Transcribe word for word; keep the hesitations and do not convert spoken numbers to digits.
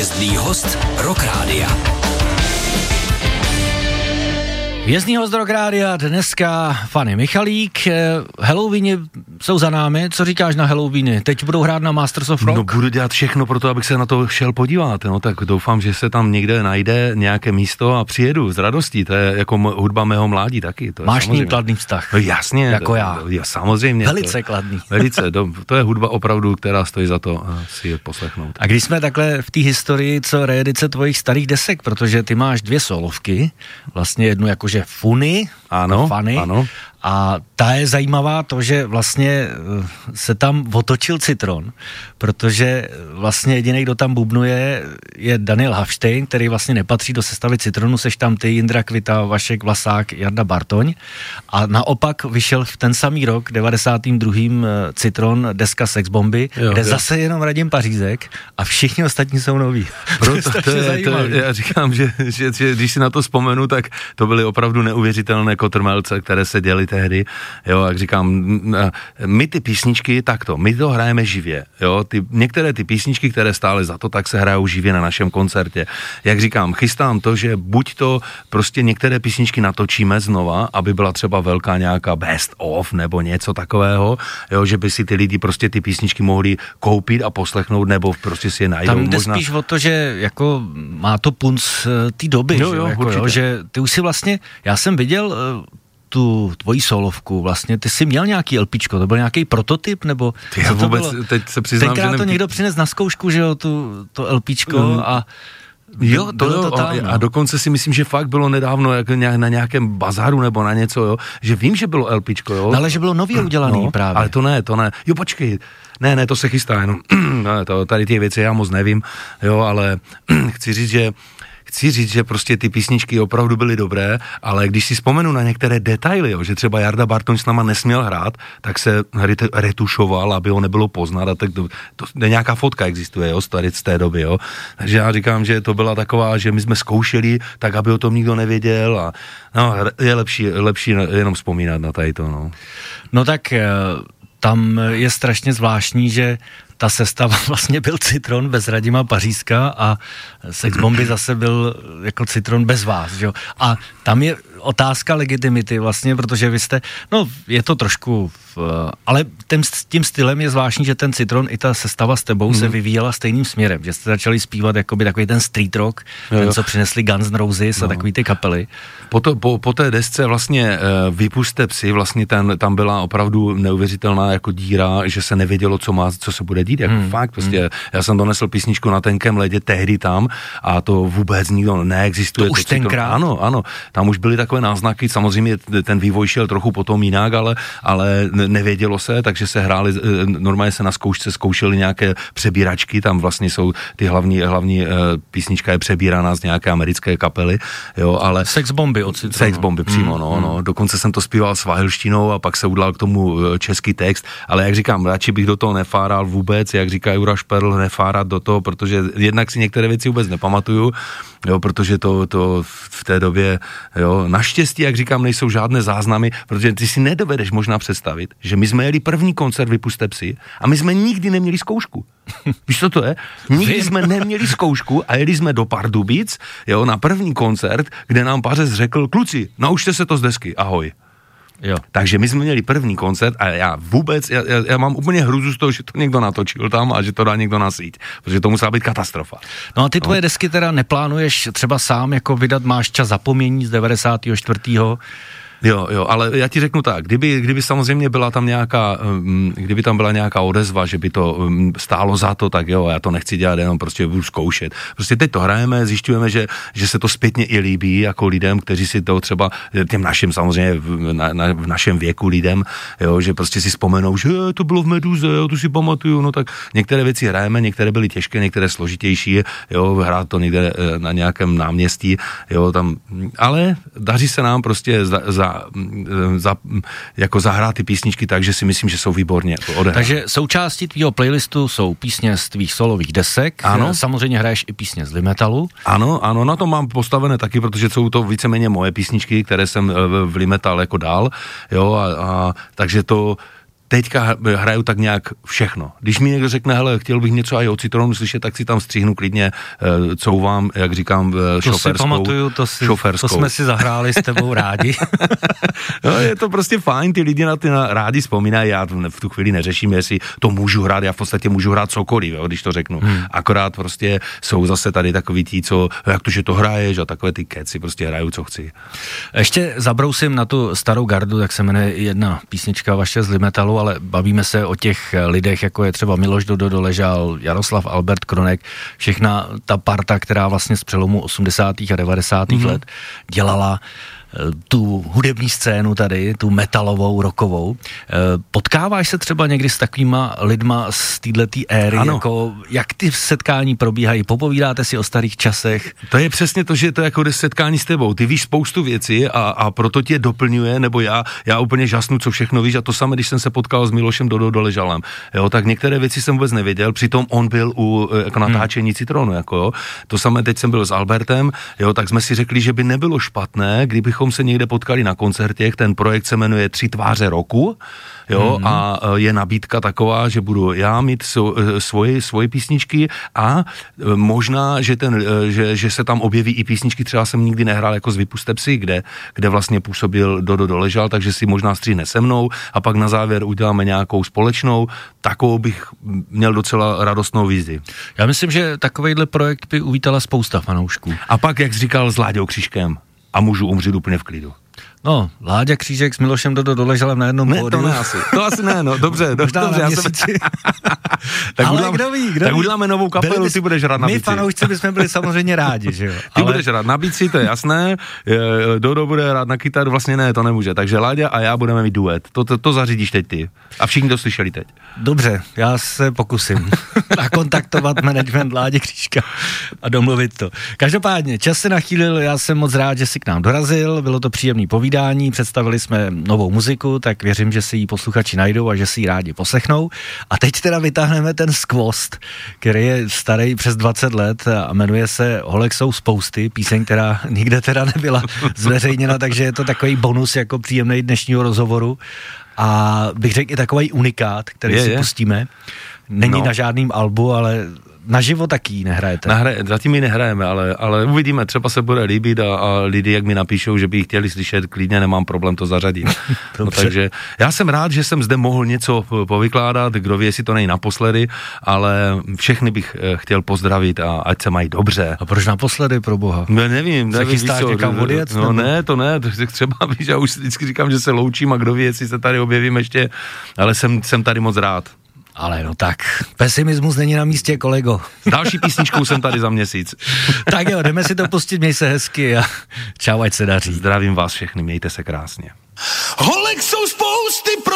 Hvězdný host Rock Rádia. Hvězdný host Rock Rádia, dneska Fanny Michalík. Halloweeny jsou za námi, co říkáš na Halloweeny? Teď budou hrát na Masters of Rock? No budu dělat všechno pro to, abych se na to šel podívat, no tak doufám, že se tam někde najde nějaké místo a přijedu s radostí, to je jako hudba mého mládí taky. To je máš ní kladný vztah? No jasně. Jako to, já. To, samozřejmě. Velice to, kladný. Velice, to, to je hudba opravdu, která stojí za to si je poslechnout. A když jsme takhle v té historii, co reedice tvojich starých desek, protože ty máš dvě solovky, vlastně jednu jakože Funy, ano, Fanny, ano. A ta je zajímavá to, že vlastně se tam otočil Citron, protože vlastně jediný, kdo tam bubnuje, je Daniel Hafštejn, který vlastně nepatří do sestavy Citronu, seš tam ty, Jindra Kvita, Vašek Vlasák, Jarda Bartoň. A naopak vyšel v ten samý rok, devadesátým druhým Citron, deska Sex Bomby, jo, kde jo. zase jenom Radim Pařízek a všichni ostatní jsou noví. Proto to je, to je, já říkám, že, že, že když si na to vzpomenu, tak to byly opravdu neuvěřitelné kotrmelce, které se děly tehdy, jo, jak říkám, my ty písničky, takto, my to hrajeme živě, jo, ty, některé ty písničky, které stály za to, tak se hrajou živě na našem koncertě. Jak říkám, chystám to, že buď to prostě některé písničky natočíme znova, aby byla třeba velká nějaká best of, nebo něco takového, jo, že by si ty lidi prostě ty písničky mohli koupit a poslechnout, nebo prostě si je najdou. Tam jde možná... spíš o to, že jako má to punc té doby, jo, že, jo, jako, jo, že ty už si vlastně, já jsem viděl tu tvoji solovku, vlastně, ty jsi měl nějaký LPčko, to byl nějaký prototyp, nebo ty já vůbec, to bylo? Teď se přiznám, tenkrát že nem... to někdo přines na zkoušku, že jo, tu, to LPčko mm. a jo, to jo, to tam, a, no. a dokonce si myslím, že fakt bylo nedávno jak na nějakém bazáru nebo na něco, jo, že vím, že bylo LPčko, jo. No, ale že bylo nově udělaný no, právě. Ale to ne, to ne, jo, počkej, ne, ne, to se chystá jenom, ne, to, tady ty věci já moc nevím, jo, ale chci říct, že Chci říct, že prostě ty písničky opravdu byly dobré, ale když si vzpomenu na některé detaily, jo, že třeba Jarda Bartoň s náma nesměl hrát, tak se retušoval, aby ho nebylo poznat a tak to, to nějaká fotka existuje, jo, z té doby, jo. Takže já říkám, že to byla taková, že my jsme zkoušeli, tak aby o tom nikdo nevěděl a no, je lepší, lepší jenom vzpomínat na tady to, no. No tak tam je strašně zvláštní, že ta sestava vlastně byl Citron bez Radima Pařízka a Sex Bomby zase byl jako Citron bez vás, že jo. A tam je otázka legitimity vlastně, protože vy jste, no je to trošku, v, ale tím, tím stylem je zvláštní, že ten Citron i ta sestava s tebou mm. se vyvíjela stejným směrem, že jste začali zpívat jakoby takový ten street rock, jo, ten, jo. co přinesli Guns N' Roses no. a takový ty kapely. Po, to, po, po té desce vlastně uh, Vypuste psy, vlastně ten, tam byla opravdu neuvěřitelná jako díra, že se nevědělo, co má, co se bude dít, jako hmm. fakt, prostě hmm. já jsem donesl písničku Na tenkém ledě tehdy tam a to vůbec nikdo neexistuje. To už to, tenkrát? To, ano, ano, tam už byly takové náznaky, samozřejmě ten vývoj šel trochu potom jinak, ale, ale nevědělo se, takže se hráli, normálně se na zkoušce zkoušeli nějaké přebíračky, tam vlastně jsou ty hlavní, hlavní písnička je přebíraná z nějaké americké kapely, jo, ale... Sex Bomby od Citronu. Sex Bomby přímo, mm, no, mm. no, dokonce jsem to zpíval svahilštinou a pak se udal k tomu český text, ale jak říkám, radši bych do toho nefáral vůbec, jak říká Jura Šperl, nefárat do toho, protože jednak si některé věci vůbec nepamatuju, jo, protože to, to v té době, jo, naštěstí, jak říkám, nejsou žádné záznamy, protože ty si nedovedeš možná představit, že my jsme jeli první koncert Vypuste psy a my jsme nikdy neměli zkoušku. Víš, co to je? Nikdy Vím. jsme neměli zkoušku a jeli jsme do Pardubic, jo, na první koncert, kde nám Pařez řekl, kluci, naučte se to z desky, ahoj. Jo. Takže my jsme měli první koncert a já vůbec, já, já, já mám úplně hruzu z toho, že to někdo natočil tam a že to dá někdo na síť, protože to musela být katastrofa. No a ty tvoje no. desky teda neplánuješ třeba sám jako vydat, máš Čas zapomnění z devadesátého čtvrtého Jo, jo, ale já ti řeknu tak, kdyby, kdyby samozřejmě byla tam nějaká, kdyby tam byla nějaká odezva, že by to stálo za to, tak jo, já to nechci dělat, jenom prostě budu zkoušet. Prostě teď to hrajeme, zjišťujeme, že, že se to zpětně i líbí jako lidem, kteří si to třeba, těm našim samozřejmě v, na, na, v našem věku lidem, jo, že prostě si vzpomenou, že to bylo v Meduze, jo, to si pamatuju, no tak některé věci hrajeme, některé byly těžké, některé složitější, jo, hrát to někde na nějakém náměstí, jo, tam, ale daří se nám prostě za, za Za, jako zahrát ty písničky tak, že si myslím, že jsou výborně odehrány. Takže součástí tvýho playlistu jsou písně z tvých solových desek. Ano. Samozřejmě hraješ i písně z Limetalu. Ano, ano, na to mám postavené taky, protože jsou to víceméně moje písničky, které jsem v Limetal jako dal, jo, a, a takže to teďka hraju tak nějak všechno. Když mi někdo řekne, hele, chtěl bych něco aj o Citronu slyšet, tak si tam stříhnu klidně, couvám, jak říkám, šoferskou. To si pamatuju, to, si, šoferskou. To jsme si zahráli s tebou rádi. No, je to prostě fajn, ty lidi na ty na, rádi vzpomínají, já v tu chvíli neřeším, jestli to můžu hrát, já v podstatě můžu hrát cokoliv, jo, když to řeknu. Hmm. Akorát prostě jsou zase tady takový tí, co, jak to, že to hraješ a takové ty keci, prostě hraju, co chci. Ještě zabrousím na tu starou gardu, tak se jmenuje jedna písnička vaše z Limetalu, ale bavíme se o těch lidech, jako je třeba Miloš Dodo Doležal, Jaroslav Albert Kronek, všechna ta parta, která vlastně z přelomu osmdesátých a devadesátých Mm-hmm. let dělala tu hudební scénu tady, tu metalovou, rockovou. Potkáváš se třeba někdy s takovýma lidma z této éry, jako jak ty setkání probíhají, popovídáte si o starých časech? To je přesně to, že to je jako setkání s tebou. Ty víš spoustu věcí a, a proto tě doplňuje, nebo já, já úplně žasnu, co všechno víš, a to samé, když jsem se potkal s Milošem Dodo Doležalem. Jo, tak některé věci jsem vůbec nevěděl, přitom on byl u jako natáčení hmm. Citronu, jako jo. To samé teď jsem byl s Albertem, jo, tak jsme si řekli, že by nebylo špatné, kdybychom se někde potkali na koncertech, ten projekt se jmenuje Tři tváře roku, jo, mm-hmm. a je nabídka taková, že budu já mít svoje, svoje písničky a možná, že, ten, že, že se tam objeví i písničky, třeba jsem nikdy nehrál jako z Vypuste psy, kde, kde vlastně působil Dodo Doležal, takže si možná stříhne se mnou a pak na závěr uděláme nějakou společnou, takovou bych měl docela radostnou výzdy. Já myslím, že takovejhle projekt by uvítala spousta fanoušků. A pak, jak jsi říkal, s Láďou Křížkem. A můžu umřít úplně v klidu. No, Láďa Křížek s Milošem Dodo Doležalem na jednom ne, pódiu. To ne asi. To asi ne, no, dobře, dobře, dobře. Já jsem... tak ale udělám, kdo ví, kdo tak ví. uděláme novou kapelu, bys, ty budeš hrát na bici. My fanoušci bychom byli samozřejmě rádi, že jo. Ty ale... budeš hrát na bici, to je jasné, Dodo bude hrát na kytaru, vlastně ne, to nemůže, takže Láďa a já budeme mít duet. To, to, to zařídíš teď ty. A všichni to slyšeli teď. Dobře, já se pokusím nakontaktovat management Ládě Křížka a domluvit to. Každopádně, čas se nachýlil, já jsem moc rád, že jsi k nám dorazil, bylo to příjemné povídání, představili jsme novou muziku, tak věřím, že si ji posluchači najdou a že si ji rádi poslechnou. A teď teda vytáhneme ten skvost, který je starý přes dvacet let a jmenuje se Holek jsou spousty, píseň, která nikde teda nebyla zveřejněna, takže je to takový bonus jako příjemný dnešního rozhovoru. A bych řekl i takový unikát, který je, si je. pustíme. Není no. na žádným albu, ale naživo taky nehrajete. Nahra, zatím ji nehrajeme, ale, ale uvidíme, třeba se bude líbit a, a lidi, jak mi napíšou, že by ji chtěli slyšet, klidně nemám problém to zařadit. no, takže já jsem rád, že jsem zde mohl něco povykládat, kdo ví, jestli to není naposledy, ale všechny bych chtěl pozdravit a ať se mají dobře. A proč naposledy, pro boha? No, nevím. Se nevím, chystáš někam odjet? No nebo? ne, to ne, třeba víš, já už vždycky říkám, že se loučím a kdo ví, jestli se tady objevím ještě, ale jsem, jsem tady moc rád. Ale no tak, pesimismus není na místě, kolego. S další písničkou jsem tady za měsíc. Tak jo, jdeme si to pustit, měj se hezky a čau, ať se daří. Zdravím vás všechny, mějte se krásně. Holek jsou spousty.